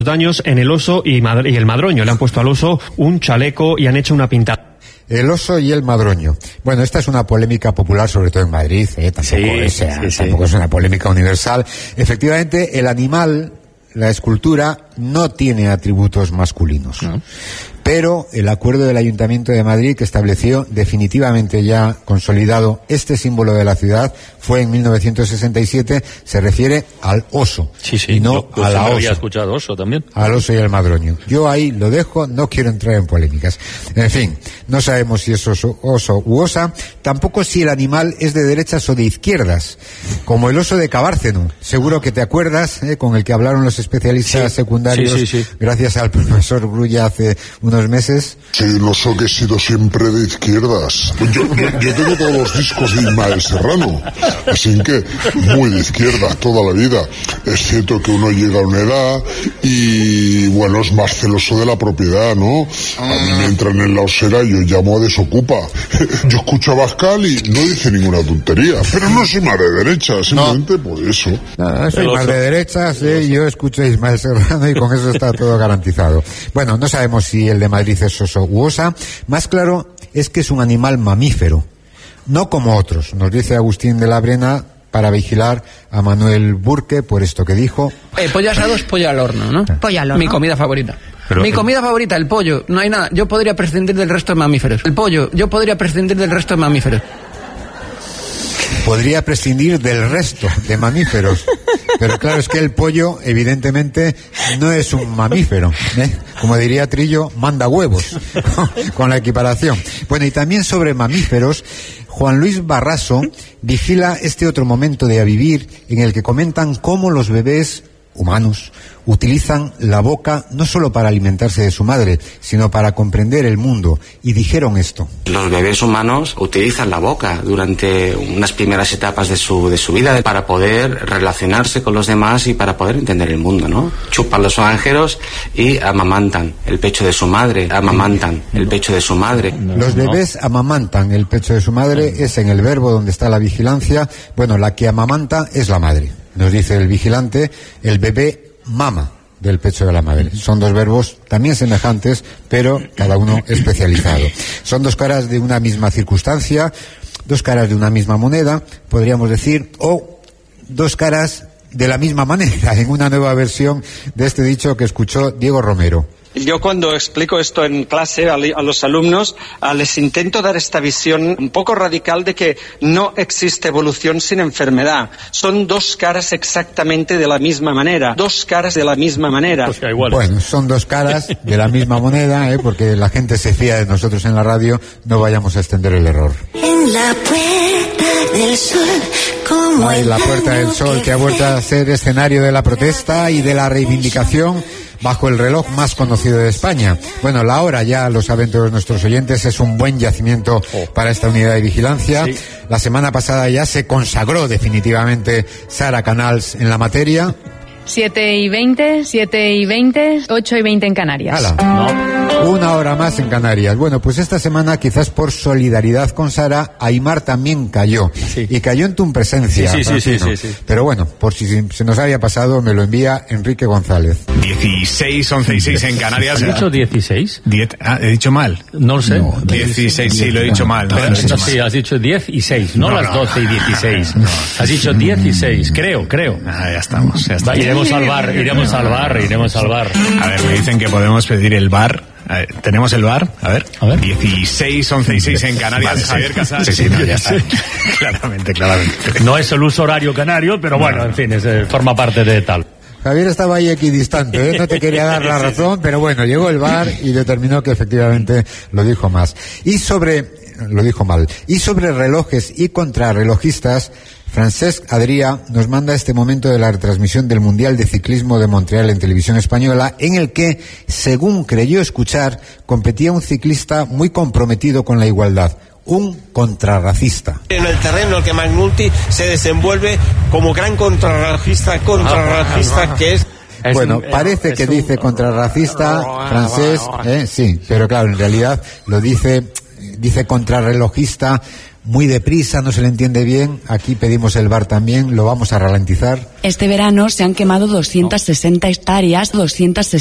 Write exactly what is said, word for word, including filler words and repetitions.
daños en el oso y, Mad- y el madroño. Le han puesto al oso un chaleco y han hecho una pintada. El oso y el madroño. Bueno, esta es una polémica popular, sobre todo en Madrid, ¿eh? Tampoco, Sí, es, eh, sí, sí. tampoco es una polémica universal. Efectivamente, el animal, la escultura, no tiene atributos masculinos. No. Pero el acuerdo del Ayuntamiento de Madrid, que estableció definitivamente ya consolidado este símbolo de la ciudad, fue en mil novecientos sesenta y siete, se refiere al oso. Sí, sí, y no yo, yo a la había oso. escuchado oso también. Al oso y al madroño. Yo ahí lo dejo, no quiero entrar en polémicas. En fin, no sabemos si es oso, oso u osa, tampoco si el animal es de derechas o de izquierdas, como el oso de Cabárceno. Seguro que te acuerdas, ¿eh? Con el que hablaron los especialistas Sí, secundarios, sí, sí, sí. gracias al profesor Brulla hace unos meses. Sí, el oso que he sido siempre de izquierdas. Yo, yo, yo tengo todos los discos de Ismael Serrano, así que muy de izquierdas toda la vida. Es cierto que uno llega a una edad y, bueno, es más celoso de la propiedad, ¿no? A mí me entran en la osera y yo llamo a desocupa. Yo escucho a Bascal y no dice ninguna tontería, pero no soy más de derecha, simplemente no. Por eso. No, soy más de derechas, ¿eh? Yo escucho a Ismael Serrano y con eso está todo garantizado. Bueno, no sabemos si el de Madrid es oso u osa. Más claro es que es un animal mamífero, no como otros, nos dice Agustín de la Brena, para vigilar a Manuel Burke por esto que dijo. Eh, pollo asado es pollo al horno, ¿no? Pollo al horno. Mi comida favorita. Pero, Mi eh, comida favorita, el pollo. No hay nada. Yo podría prescindir del resto de mamíferos. El pollo. Yo podría prescindir del resto de mamíferos. Podría prescindir del resto de mamíferos. Pero claro, es que el pollo, evidentemente, no es un mamífero, ¿eh? Como diría Trillo, manda huevos, con la equiparación. Bueno, y también sobre mamíferos, Juan Luis Barraso vigila este otro momento de A Vivir, en el que comentan cómo los bebés humanos utilizan la boca no solo para alimentarse de su madre, sino para comprender el mundo. Y dijeron esto. Los bebés humanos utilizan la boca durante unas primeras etapas de su, de su vida para poder relacionarse con los demás y para poder entender el mundo, ¿no? Chupan los oranjeros y amamantan el pecho de su madre, amamantan el pecho de su madre. Los bebés amamantan el pecho de su madre, es en el verbo donde está la vigilancia. Bueno, la que amamanta es la madre. Nos dice el vigilante, el bebé mama del pecho de la madre. Son dos verbos también semejantes, pero cada uno especializado. Son dos caras de una misma circunstancia, dos caras de una misma moneda, podríamos decir, o dos caras de la misma manera, en una nueva versión de este dicho que escuchó Diego Romero. Yo cuando explico esto en clase a, a los alumnos, a, les intento dar esta visión un poco radical de que no existe evolución sin enfermedad. Son dos caras exactamente de la misma manera. Dos caras de la misma manera. Pues iguales. Bueno, son dos caras de la misma moneda, ¿eh? Porque la gente se fía de nosotros en la radio, no vayamos a extender el error. En la puerta del sol, como Ay, la Puerta del Sol, que ha vuelto a ser escenario de la protesta y de la reivindicación bajo el reloj más conocido de España. Bueno, la hora, ya lo saben todos nuestros oyentes, es un buen yacimiento para esta unidad de vigilancia. Sí. La semana pasada ya se consagró definitivamente Sara Canals en la materia. siete y veinte, siete y veinte, ocho y veinte en Canarias. ¡Hala! No. Una hora más en Canarias. Bueno, pues esta semana, quizás por solidaridad con Sara, Aimar también cayó. Sí. Y cayó en tu presencia. Sí, sí, sí, sí, sí, sí. Pero bueno, por si se nos había pasado, me lo envía Enrique González. dieciséis, once y seis en Canarias. ¿Has dicho dieciséis? diez, ah, ¿he dicho mal? No lo sé. No, dieciséis, sí, lo he dicho mal. No, Pero, lo he dicho sí, mal. has dicho diez y seis, no, no las doce no, y dieciséis. No, has dicho dieciséis, creo, creo. Ah, ya estamos, ya está. Iremos al bar, iremos al bar, iremos al bar. A ver, me dicen que podemos pedir el bar. A ver, ¿tenemos el bar? A ver. A ver. dieciséis, once y seis en Canarias. Vale, Javier Casas. Sí, sí, no, ya está. claramente, claramente. No es el uso horario canario, pero bueno, en fin, es, eh, forma parte de tal. Javier estaba ahí equidistante, ¿eh? No te quería dar la razón, pero bueno, llegó el bar y determinó que efectivamente lo dijo más. Y sobre, lo dijo mal, y sobre relojes y contrarrelojistas, Francesc Adrià nos manda este momento de la retransmisión del Mundial de Ciclismo de Montreal en televisión española, en el que, según creyó escuchar, competía un ciclista muy comprometido con la igualdad, un contrarracista. En el terreno el que McNulty se desenvuelve como gran contrarracista, contrarracista que es. Es bueno, un, parece que un... dice contrarracista, francés, eh, sí, pero claro, en realidad lo dice, dice contrarrelojista, muy deprisa, no se le entiende bien. Aquí pedimos el V A R también, lo vamos a ralentizar. Este verano se han quemado doscientas sesenta hectáreas, doscientas